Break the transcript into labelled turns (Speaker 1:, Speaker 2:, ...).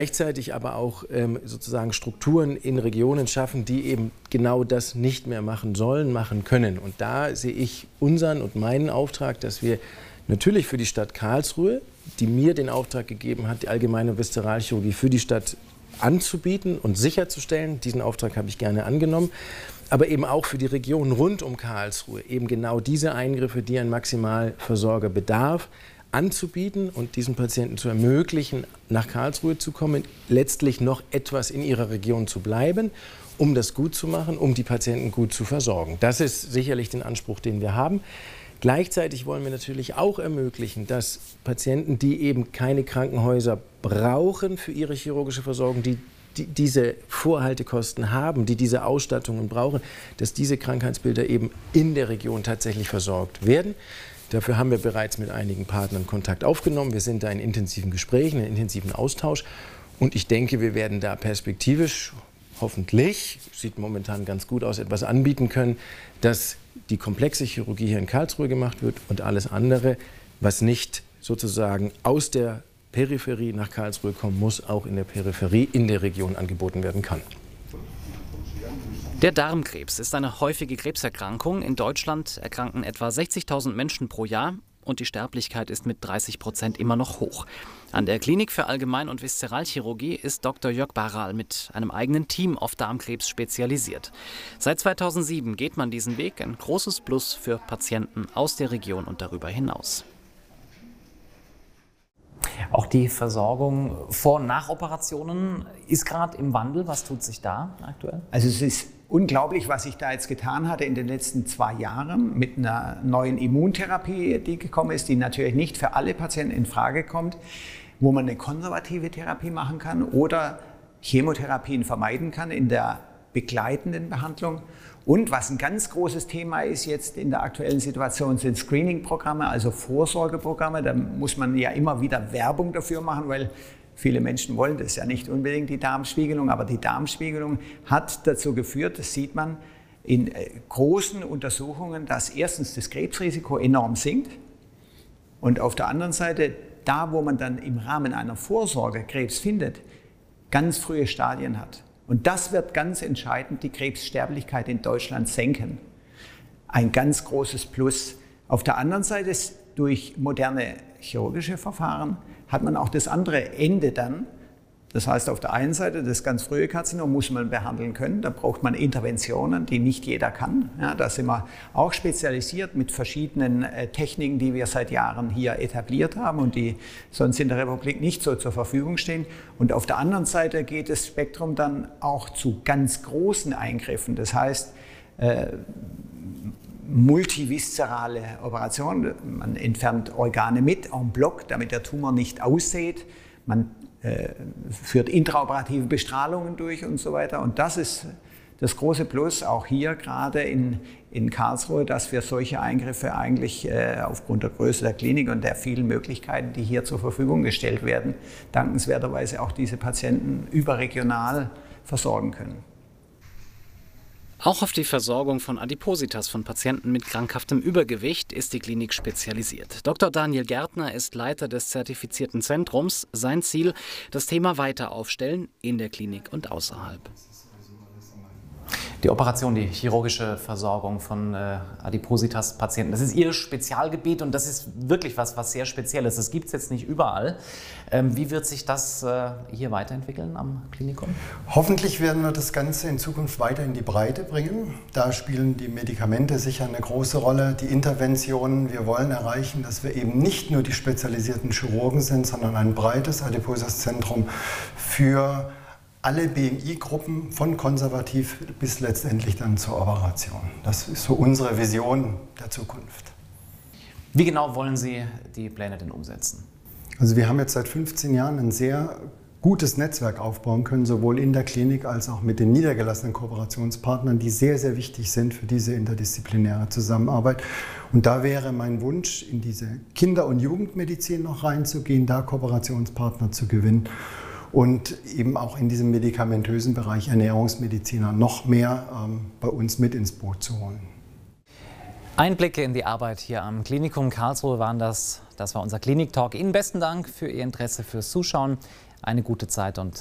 Speaker 1: Gleichzeitig aber auch sozusagen Strukturen in Regionen schaffen, die eben genau das nicht mehr machen sollen, machen können. Und da sehe ich unseren und meinen Auftrag, dass wir natürlich für die Stadt Karlsruhe, die mir den Auftrag gegeben hat, die allgemeine Viszeralchirurgie für die Stadt anzubieten und sicherzustellen. Diesen Auftrag habe ich gerne angenommen. Aber eben auch für die Region rund um Karlsruhe eben genau diese Eingriffe, die ein Maximalversorger bedarf, anzubieten und diesen Patienten zu ermöglichen, nach Karlsruhe zu kommen, letztlich noch etwas in ihrer Region zu bleiben, um das gut zu machen, um die Patienten gut zu versorgen. Das ist sicherlich den Anspruch, den wir haben. Gleichzeitig wollen wir natürlich auch ermöglichen, dass Patienten, die eben keine Krankenhäuser brauchen für ihre chirurgische Versorgung, die diese Vorhaltekosten haben, die diese Ausstattungen brauchen, dass diese Krankheitsbilder eben in der Region tatsächlich versorgt werden. Dafür haben wir bereits mit einigen Partnern Kontakt aufgenommen. Wir sind da in intensiven Gesprächen, in intensiven Austausch. Und ich denke, wir werden da perspektivisch, hoffentlich, sieht momentan ganz gut aus, etwas anbieten können, dass die komplexe Chirurgie hier in Karlsruhe gemacht wird und alles andere, was nicht sozusagen aus der Peripherie nach Karlsruhe kommen muss, auch in der Peripherie in der Region angeboten werden kann.
Speaker 2: Der Darmkrebs ist eine häufige Krebserkrankung. In Deutschland erkranken etwa 60.000 Menschen pro Jahr und die Sterblichkeit ist mit 30% immer noch hoch. An der Klinik für Allgemein- und Viszeralchirurgie ist Dr. Jörg Baral mit einem eigenen Team auf Darmkrebs spezialisiert. Seit 2007 geht man diesen Weg, ein großes Plus für Patienten aus der Region und darüber hinaus.
Speaker 3: Auch die Versorgung vor und nach Operationen ist gerade im Wandel. Was tut sich da aktuell?
Speaker 4: Also es ist unglaublich, was sich da jetzt getan hatte in den letzten 2 Jahren mit einer neuen Immuntherapie, die gekommen ist, die natürlich nicht für alle Patienten in Frage kommt, wo man eine konservative Therapie machen kann oder Chemotherapien vermeiden kann in der begleitenden Behandlung. Und was ein ganz großes Thema ist jetzt in der aktuellen Situation, sind Screening-Programme, also Vorsorgeprogramme. Da muss man ja immer wieder Werbung dafür machen, weil viele Menschen wollen das ja nicht unbedingt, die Darmspiegelung. Aber die Darmspiegelung hat dazu geführt, das sieht man in großen Untersuchungen, dass erstens das Krebsrisiko enorm sinkt und auf der anderen Seite, da wo man dann im Rahmen einer Vorsorge Krebs findet, ganz frühe Stadien hat. Und das wird ganz entscheidend die Krebssterblichkeit in Deutschland senken. Ein ganz großes Plus. Auf der anderen Seite ist durch moderne chirurgische Verfahren hat man auch das andere Ende dann. Das heißt, auf der einen Seite das ganz frühe Karzinom muss man behandeln können. Da braucht man Interventionen, die nicht jeder kann. Ja, da sind wir auch spezialisiert mit verschiedenen Techniken, die wir seit Jahren hier etabliert haben und die sonst in der Republik nicht so zur Verfügung stehen. Und auf der anderen Seite geht das Spektrum dann auch zu ganz großen Eingriffen. Das heißt, multiviszerale Operationen. Man entfernt Organe mit en bloc, damit der Tumor nicht aussät. Man führt intraoperative Bestrahlungen durch und so weiter. Und das ist das große Plus, auch hier gerade in Karlsruhe, dass wir solche Eingriffe eigentlich aufgrund der Größe der Klinik und der vielen Möglichkeiten, die hier zur Verfügung gestellt werden, dankenswerterweise auch diese Patienten überregional versorgen können.
Speaker 2: Auch auf die Versorgung von Adipositas von Patienten mit krankhaftem Übergewicht ist die Klinik spezialisiert. Dr. Daniel Gärtner ist Leiter des zertifizierten Zentrums. Sein Ziel, das Thema weiter aufstellen in der Klinik und außerhalb.
Speaker 3: Die Operation, die chirurgische Versorgung von Adipositas-Patienten, das ist Ihr Spezialgebiet und das ist wirklich was sehr Spezielles. Das gibt es jetzt nicht überall. Wie wird sich das hier weiterentwickeln am Klinikum?
Speaker 5: Hoffentlich werden wir das Ganze in Zukunft weiter in die Breite bringen. Da spielen die Medikamente sicher eine große Rolle, die Interventionen. Wir wollen erreichen, dass wir eben nicht nur die spezialisierten Chirurgen sind, sondern ein breites Adipositas-Zentrum für alle BMI-Gruppen von konservativ bis letztendlich dann zur Operation. Das ist so unsere Vision der Zukunft.
Speaker 3: Wie genau wollen Sie die Pläne denn umsetzen?
Speaker 5: Also wir haben jetzt seit 15 Jahren ein sehr gutes Netzwerk aufbauen können, sowohl in der Klinik als auch mit den niedergelassenen Kooperationspartnern, die sehr, sehr wichtig sind für diese interdisziplinäre Zusammenarbeit. Und da wäre mein Wunsch, in diese Kinder- und Jugendmedizin noch reinzugehen, da Kooperationspartner zu gewinnen. Und eben auch in diesem medikamentösen Bereich Ernährungsmediziner noch mehr bei uns mit ins Boot zu holen.
Speaker 3: Einblicke in die Arbeit hier am Klinikum Karlsruhe waren das. Das war unser Klinik-Talk. Ihnen besten Dank für Ihr Interesse, fürs Zuschauen. eine gute Zeit und